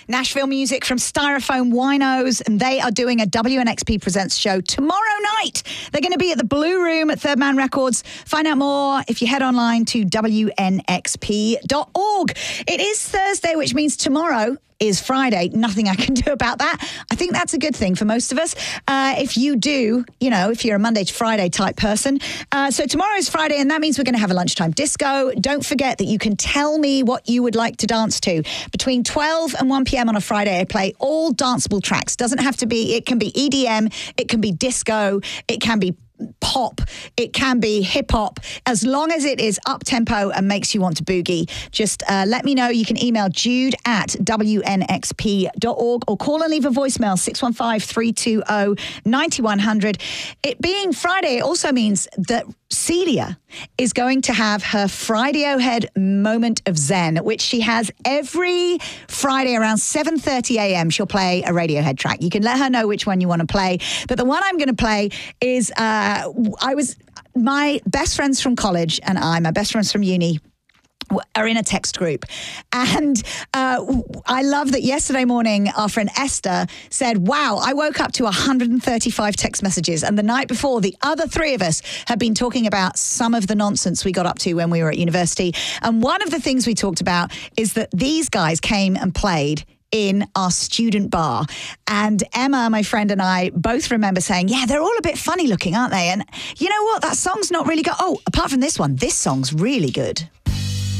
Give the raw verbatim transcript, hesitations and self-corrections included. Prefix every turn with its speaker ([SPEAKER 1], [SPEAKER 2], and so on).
[SPEAKER 1] Nashville music from Styrofoam Winos, and they are doing a W N X P Presents show tomorrow night. They're going to be at the Blue Room at Third Man Records. Find out more if you head online to W N X P dot org. It is Thursday, which means tomorrow is Friday. Nothing I can do about that. I think that's a good thing for most of us. Uh, if you do, you know, if you're a Monday to Friday type person. Uh, so tomorrow is Friday, and that means we're going to have a lunchtime disco. Don't forget that you can tell me what you would like to dance to. Between twelve and one p.m. on a Friday, I play all danceable tracks. Doesn't have to be, it can be E D M, it can be disco, it can be pop, it can be hip hop, as long as it is up tempo and makes you want to boogie. Just uh, let me know. You can email Jude at W N X P dot org or call and leave a voicemail six one five, three two zero, nine one zero zero. It being Friday, it also means that Celia is going to have her Fridayhead moment of Zen, which she has every Friday around seven thirty a.m. She'll play a Radiohead track. You can let her know which one you want to play. But the one I'm going to play is, uh, I was, my best friends from college and I, my best friends from uni, are in a text group. And uh, I love that yesterday morning, our friend Esther said, wow, I woke up to one hundred thirty-five text messages. And the night before, the other three of us had been talking about some of the nonsense we got up to when we were at university. And one of the things we talked about is that these guys came and played in our student bar. And Emma, my friend, and I both remember saying, yeah, they're all a bit funny looking, aren't they? And you know what? That song's not really good. Oh, apart from this one, this song's really good.